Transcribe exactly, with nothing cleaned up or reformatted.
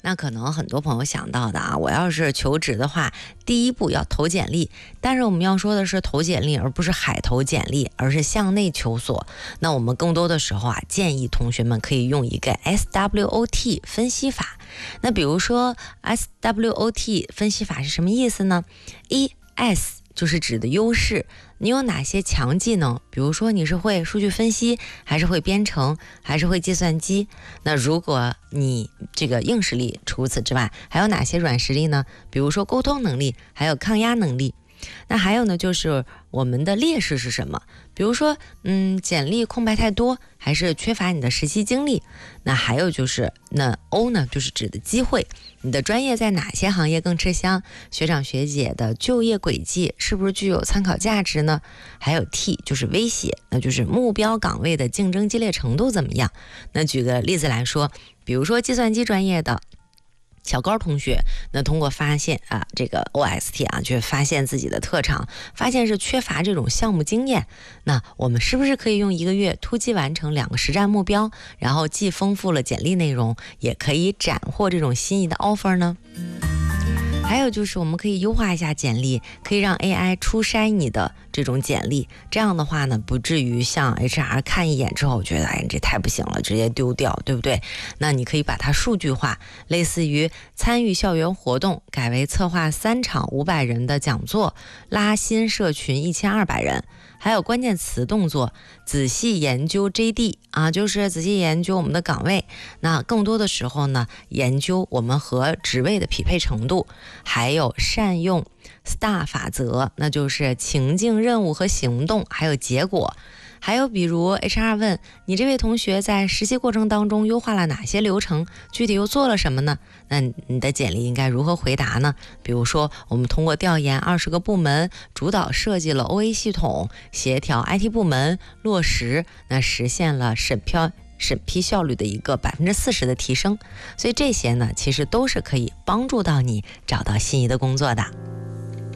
那可能很多朋友想到的啊，我要是求职的话，第一步要投简历，但是我们要说的是投简历，而不是海投简历，而是向内求索。那我们更多的时候啊，建议同学们可以用一个 S W O T 分析法。那比如说 S W O T 分析法是什么意思呢？一 S 就是指的优势，你有哪些强技能？比如说你是会数据分析，还是会编程，还是会计算机？那如果你这个硬实力除此之外，还有哪些软实力呢？比如说沟通能力，还有抗压能力。那还有呢，就是我们的劣势是什么？比如说，嗯，简历空白太多，还是缺乏你的实习经历？那还有就是，那 O 呢，就是指的机会，你的专业在哪些行业更吃香？学长学姐的就业轨迹是不是具有参考价值呢？还有 T 就是威胁，那就是目标岗位的竞争激烈程度怎么样？那举个例子来说，比如说计算机专业的小高同学，那通过发现啊，这个 O S T 啊，去发现自己的特长，发现是缺乏这种项目经验，那我们是不是可以用一个月突击完成两个实战目标，然后既丰富了简历内容，也可以斩获这种心仪的 offer 呢？还有就是我们可以优化一下简历，可以让 A I 初筛你的这种简历，这样的话呢，不至于像 H R 看一眼之后觉得哎这太不行了，直接丢掉，对不对？那你可以把它数据化，类似于参与校园活动改为策划三场五百人的讲座，拉新社群一千二百人。还有关键词动作，仔细研究 J D 啊，就是仔细研究我们的岗位。那更多的时候呢，研究我们和职位的匹配程度，还有善用 S T A R 法则，那就是情境、任务和行动，还有结果。还有比如 H R 问你这位同学在实习过程当中优化了哪些流程，具体又做了什么呢？那你的简历应该如何回答呢？比如说我们通过调研二十个部门，主导设计了 O A 系统，协调 I T 部门落实，那实现了审批审批效率的一个百分之四十的提升。所以这些呢，其实都是可以帮助到你找到心仪的工作的。